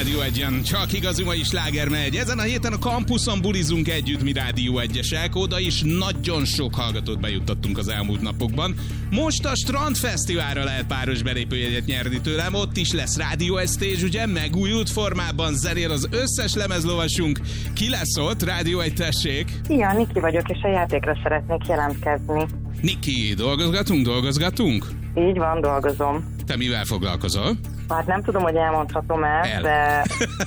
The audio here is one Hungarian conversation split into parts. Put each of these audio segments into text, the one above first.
Rádió Egyen, csak igazi mai sláger megy. Ezen a héten a kampuszon bulizunk együtt, mi Rádió Egyesek. Oda is nagyon sok hallgatót bejuttattunk az elmúlt napokban. Most a Strand Fesztiválra lehet páros belépőjegyet nyerni tőlem. Ott is lesz Rádió Egy Stage, ugye? Megújult formában zenél az összes lemezlovasunk. Ki lesz ott? Rádió Egy, tessék! Szia, Niki vagyok, és a játékra szeretnék jelentkezni. Niki, dolgozgatunk? Így van, dolgozom. Te mivel foglalkozol? Hát nem tudom, hogy elmondhatom-e, de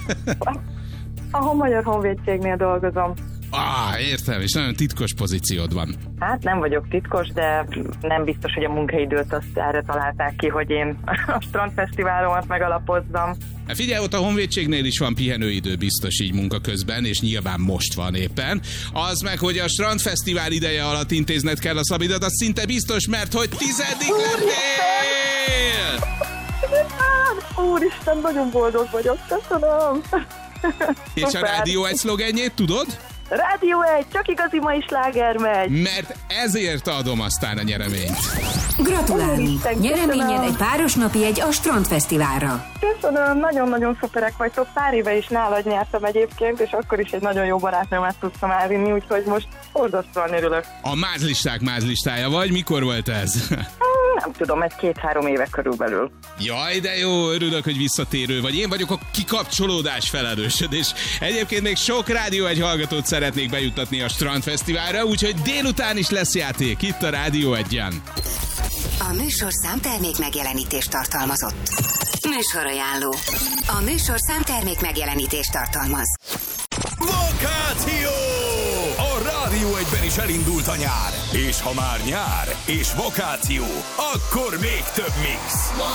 a Magyar Honvédségnél dolgozom. Értem, és nagyon titkos pozíciód van. Hát nem vagyok titkos, de nem biztos, hogy a munkaidőt azt erre találták ki, hogy én a strandfesztiválomat megalapozzam. Figyelj, ott a Honvédségnél is van pihenőidő biztos így munka közben, és nyilván most van éppen. Az meg, hogy a strandfesztivál ideje alatt intézned kell a szabidat, az szinte biztos, mert hogy 10. lettél! Úristen, nagyon boldog vagyok, köszönöm! És a Rádió Egy szlogenjét tudod? Rádió Egy, csak igazi mai sláger megy! Mert ezért adom aztán a nyereményt. Gratulálni! Nyereményed egy páros napi jegy a Strandfesztiválra. Köszönöm, nagyon-nagyon szuperek vagytok. Pár éve is nálad nyertem egyébként, és akkor is egy nagyon jó barátnőmet tudtam elvinni, úgyhogy most borzasztóan örülök. A mázlisták mázlistája vagy? Mikor volt ez? Nem tudom, egy 2-3 éve körülbelül. Jaj, de jó, örülök, hogy visszatérő vagy. Én vagyok a kikapcsolódás felelősöd, és egyébként még sok Rádió Egy hallgatót szeretnék bejuttatni a Strandfesztiválra, úgyhogy délután is lesz játék itt a Rádió Egyen. A műsorszám termék megjelenítést tartalmazott. Műsorajánló. A műsorszám termék megjelenítést tartalmaz. Vakáció! A Rádió Egyben is elindult a nyár. És ha már nyár és vakáció, akkor még több mix.